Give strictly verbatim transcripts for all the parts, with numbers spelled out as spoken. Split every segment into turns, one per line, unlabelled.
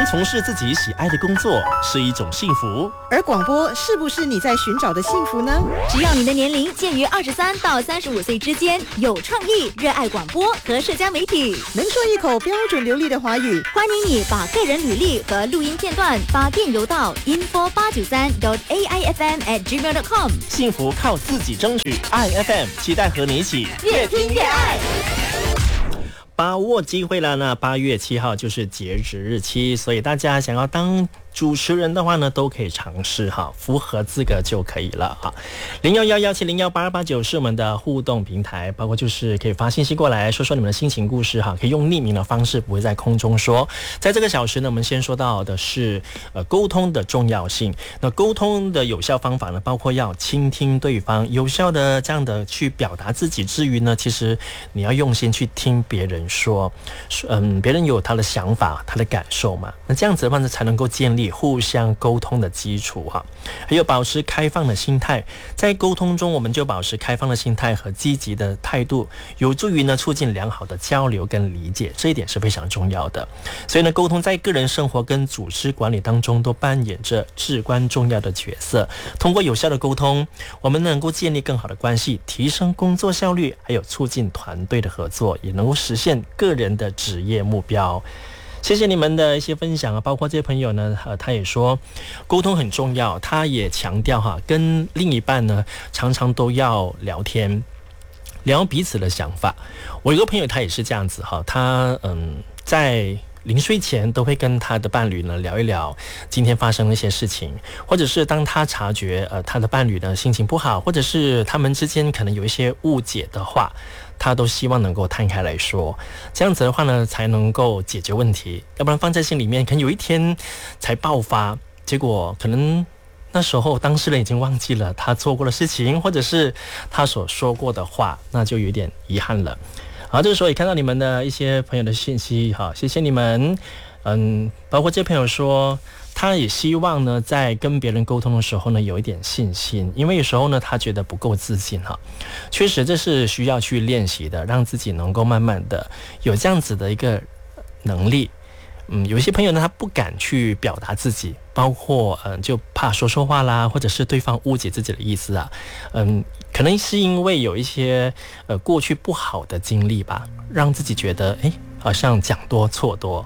从事自己喜爱的工作是一种幸福，
而广播是不是你在寻找的幸福呢？
只要你的年龄介于二十三到三十五岁之间，有创意，热爱广播和社交媒体，
能说一口标准流利的华语，
欢迎你把个人履历和录音片段发电邮到 info 八九三 dot a i f m at gmail dot com。
幸福靠自己争取 ，I F M 期待和你一起
越听越爱。
把握机会了呢，八月七号就是截止日期，所以大家想要当主持人的话呢，都可以尝试哈，符合资格就可以了哈。零幺幺幺七零幺八二八九是我们的互动平台，包括就是可以发信息过来，说说你们的心情故事哈，可以用匿名的方式，不会在空中说。在这个小时呢，我们先说到的是呃沟通的重要性。那沟通的有效方法呢，包括要倾听对方，有效的这样的去表达自己之余呢，其实你要用心去听别人说，嗯，别人有他的想法、他的感受嘛，那这样子的话呢，才能够建立互相沟通的基础哈。还有保持开放的心态，在沟通中我们就保持开放的心态和积极的态度，有助于呢促进良好的交流跟理解，这一点是非常重要的。所以呢，沟通在个人生活跟组织管理当中都扮演着至关重要的角色。通过有效的沟通，我们能够建立更好的关系，提升工作效率，还有促进团队的合作，也能够实现个人的职业目标。谢谢你们的一些分享啊，包括这些朋友呢，呃，他也说沟通很重要，他也强调哈，跟另一半呢常常都要聊天，聊彼此的想法。我有个朋友他也是这样子哈，他嗯在临睡前都会跟他的伴侣呢聊一聊今天发生的一些事情，或者是当他察觉呃他的伴侣呢心情不好，或者是他们之间可能有一些误解的话，他都希望能够摊开来说，这样子的话呢才能够解决问题，要不然放在心里面，可能有一天才爆发，结果可能那时候当事人已经忘记了他做过的事情，或者是他所说过的话，那就有点遗憾了。好，这个时候也看到你们的一些朋友的信息，好，谢谢你们。嗯，包括这朋友说，他也希望呢，在跟别人沟通的时候呢，有一点信心，因为有时候呢，他觉得不够自信哈。确实，这是需要去练习的，让自己能够慢慢的有这样子的一个能力。嗯，有一些朋友呢，他不敢去表达自己，包括嗯，就怕说错话啦，或者是对方误解自己的意思啊，嗯，可能是因为有一些呃过去不好的经历吧，让自己觉得哎，好像讲多错多。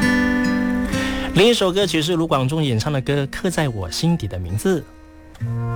另一首歌曲是卢广仲演唱的歌《刻在我心底的名字》。